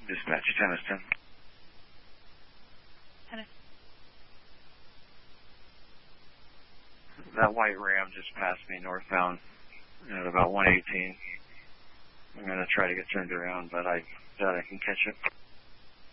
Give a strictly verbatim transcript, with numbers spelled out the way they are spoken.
Dispatch, Tenniston. Tenniston. That white Ram just passed me northbound at about one eighteen. I'm going to try to get turned around, but I doubt I can catch it.